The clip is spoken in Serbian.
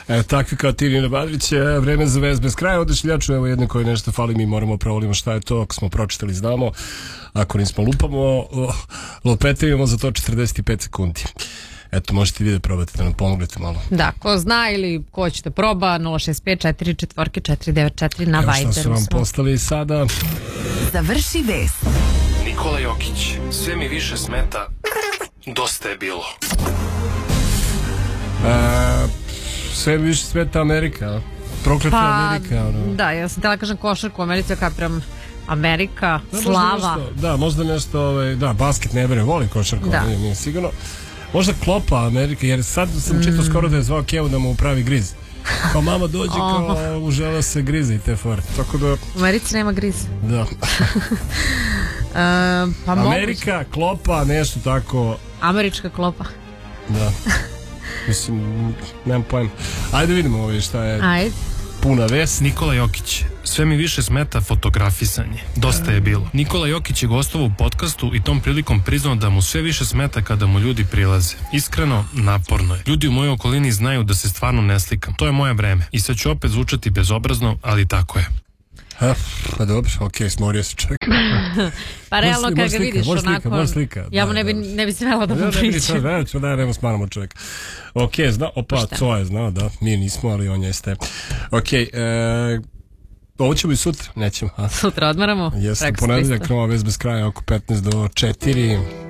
Takvi kao ti, Nina Badrić, vreme za vez bez kraja. Odašljaču, evo jedne koje nešto fali, mi moramo provolimo šta je to, ako smo pročitali znamo, ako nismo lupamo, lopetimo za to 45 sekundi. Eto, možete vi da probate, da nam pomognete malo. Da, ko zna ili ko će da proba, 065 44 494 na Viberu. Evo šta su vam postali sada. Završi vest. Nikola Jokić, sve mi više smeta, dosta je bilo. Sve mi više smeta Amerika, prokleta Amerika. Da, ja sam htjela kažem košarku u Americi, kapiram Amerika, slava. Možda nešto, da, basket ne bere, volim košarku, nije sigurno. Možda klopa Amerika, jer sad sam čitao skoro da je zvao Kevu da mu upravi griz. Kao mama dođe, kao užela se grize i te fore. Tako da... U Americi nema griz. Da. Pa Amerika, klopa, nešto tako. Američka klopa. Da. Mislim, nemam pojma. Ajde vidimo šta je. Ajde. Puna vest. Nikola Jokić, sve mi više smeta fotografisanje, dosta je bilo. Nikola Jokić je gostovao u podcastu i tom prilikom priznao da mu sve više smeta kada mu ljudi prilaze. Iskreno, naporno je. Ljudi u mojoj okolini znaju da se stvarno ne slikam. To je moje vreme. I sad ću opet zvučati bezobrazno, ali tako je. Pa dobro, okej, smorio se čovjek. Pa realno kad ga vidiš onako, ja mu ne bi smela da mu pričam. Da, nemo smaramo čovjek. Okej, zna, opa, co je znao, da, mi nismo, ali on jeste. Okej, ovo ćemo i sutra, nećemo. Sutra odmaramo. Jeste, ponedeljak, nova vez bez kraja, oko 15 do 4.